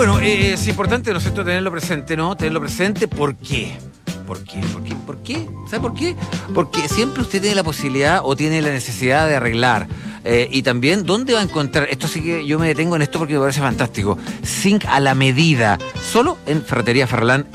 Bueno, es importante, ¿no es cierto?, tenerlo presente, ¿no? Tenerlo presente, ¿por qué? ¿Por qué? ¿Por qué? ¿Sabe por qué? Porque siempre usted tiene la posibilidad o tiene la necesidad de arreglar. Y también, ¿dónde va a encontrar? Esto sí que yo me detengo en esto porque me parece fantástico. Zinc a la medida. Solo en Ferretería Ferrolán.